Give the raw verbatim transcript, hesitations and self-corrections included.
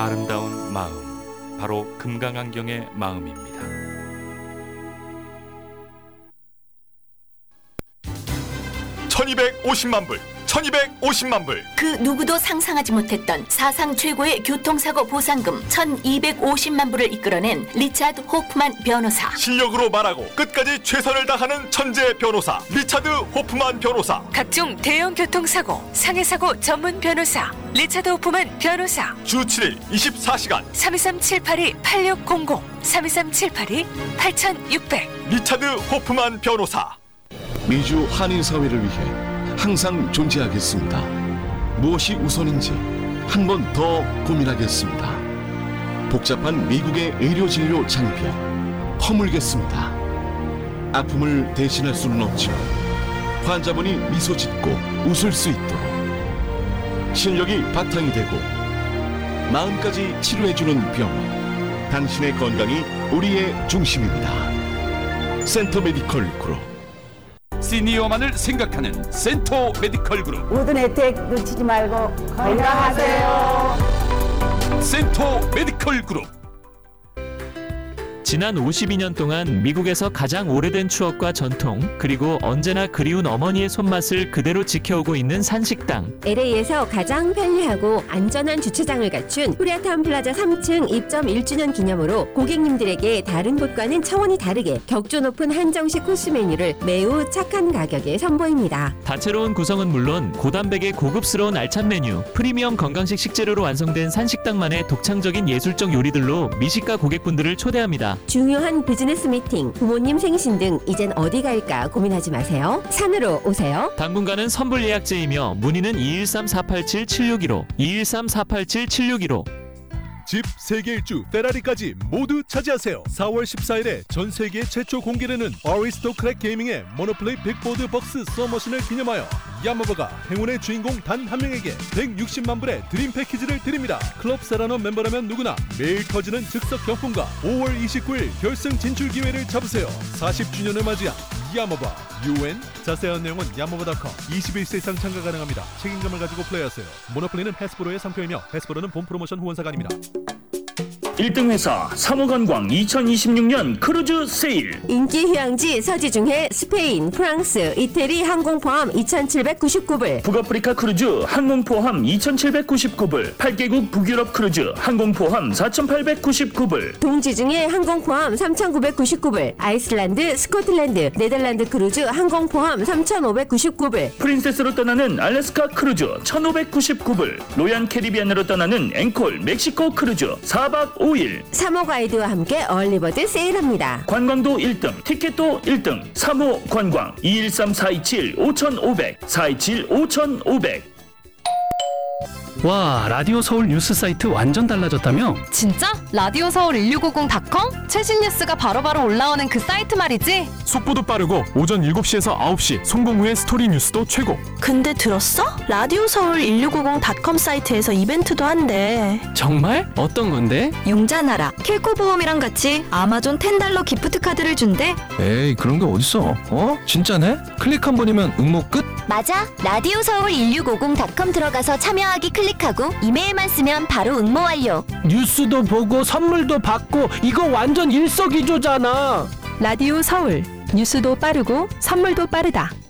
아름다운 마음, 바로 금강안경의 마음입니다. 천이백오십만 불, 천이백오십만 불. 그 누구도 상상하지 못했던 사상 최고의 교통사고 보상금 천이백오십만 불을 이끌어낸 리차드 호프만 변호사. 실력으로 말하고 끝까지 최선을 다하는 천재 변호사 리차드 호프만 변호사. 각종 대형 교통사고, 상해사고 전문 변호사 리차드 호프만 변호사. 주 칠 일 이십사 시간 삼이삼 칠팔이 팔육공공 삼이삼 칠팔이 팔육공공. 리차드 호프만 변호사. 미주 한인사회를 위해 항상 존재하겠습니다. 무엇이 우선인지 한 번 더 고민하겠습니다. 복잡한 미국의 의료진료 장벽 허물겠습니다. 아픔을 대신할 수는 없지만 환자분이 미소 짓고 웃을 수 있도록 실력이 바탕이 되고 마음까지 치료해주는 병원, 당신의 건강이 우리의 중심입니다. 센터 메디컬 그룹. 시니어만을 생각하는 센터 메디컬 그룹. 모든 혜택 놓치지 말고 건강하세요. 센터 메디컬 그룹. 지난 오십이 년 동안 미국에서 가장 오래된 추억과 전통, 그리고 언제나 그리운 어머니의 손맛을 그대로 지켜오고 있는 산식당. 엘에이에서 가장 편리하고 안전한 주차장을 갖춘 코리아타운 플라자 삼 층 입점 일 주년 기념으로 고객님들에게 다른 곳과는 차원이 다르게 격조 높은 한정식 코스 메뉴를 매우 착한 가격에 선보입니다. 다채로운 구성은 물론 고단백의 고급스러운 알찬 메뉴, 프리미엄 건강식 식재료로 완성된 산식당만의 독창적인 예술적 요리들로 미식가 고객분들을 초대합니다. 중요한 비즈니스 미팅, 부모님 생신 등 이젠 어디 갈까 고민하지 마세요. 산으로 오세요. 당분간은 선불 예약제이며 문의는 이일삼 사팔칠 칠육일오 이일삼 사팔칠 칠육일오. 집 세계 일주 페라리까지 모두 차지하세요. 사월 십사일에 전 세계 최초 공개되는 어리스토크랙 게이밍의 모노플레이 빅보드 박스 서머신을 기념하여 야마바가 행운의 주인공 단 한 명에게 백육십만 불의 드림 패키지를 드립니다. 클럽 세라노 멤버라면 누구나 매일 터지는 즉석 경품과 오월 이십구일 결승 진출 기회를 잡으세요. 사십 주년을 맞이한 야마바 유엔. 자세한 내용은 야마바 닷컴. 이십일 세 이상 참가 가능합니다. 책임감을 가지고 플레이하세요. 모노플레이는 해스브로의 상표이며 해스브로는 본 프로모션 후원사가 아닙니다. 일 등 회사 삼호관광 이천이십육 년 크루즈 세일. 인기 휴양지 서지중해 스페인, 프랑스, 이태리 항공 포함 이천칠백구십구 불. 북아프리카 크루즈 항공 포함 이천칠백구십구 불. 팔 개국 북유럽 크루즈 항공 포함 사천팔백구십구 불. 동지중해 항공 포함 삼천구백구십구 불. 아이슬란드, 스코틀랜드, 네덜란드 크루즈 항공 포함 삼천오백구십구 불. 프린세스로 떠나는 알래스카 크루즈 천오백구십구 불. 로얄 캐리비안으로 떠나는 앵콜 멕시코 크루즈 사 박 오 일. 삼 호 가이드와 함께 얼리버드 세일합니다. 관광도 일 등, 티켓도 일 등. 삼 호 관광 이일삼 사이칠 오천오백 사이칠 오천오백. 와, 라디오 서울 뉴스 사이트 완전 달라졌다며? 진짜? 라디오 서울 일육오공 닷컴? 최신 뉴스가 바로바로 올라오는 그 사이트 말이지? 속보도 빠르고 오전 일곱 시에서 아홉 시 송공 후의 스토리 뉴스도 최고. 근데 들었어? 라디오 서울 일육오공 닷컴 사이트에서 이벤트도 한대. 정말? 어떤 건데? 용자나라 킬코보험이랑 같이 아마존 십 달러 기프트 카드를 준대. 에이, 그런 게 어딨어? 어? 진짜네? 클릭 한 번이면 응모 끝? 맞아. 라디오 서울 일육오공 닷컴 들어가서 참여하기 클릭하고 이메일만 쓰면 바로 응모 완료. 뉴스도 보고 선물도 받고 이거 완전 일석이조잖아. 라디오 서울 뉴스도 빠르고 선물도 빠르다.